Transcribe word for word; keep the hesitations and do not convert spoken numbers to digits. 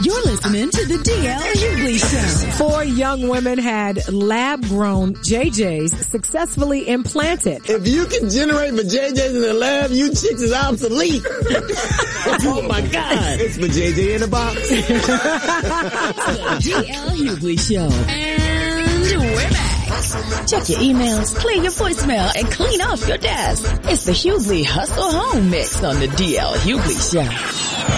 You're listening to the D L Hughley Show. Four young women had lab-grown J Js successfully implanted. If you can generate for J Js in the lab, you chicks is obsolete. Oh my God. It's for J J in a box. The D L Hughley Show. And we're back. Check your emails, clear your voicemail, and clean off your desk. It's the Hughley Hustle Home Mix on the D L Hughley Show.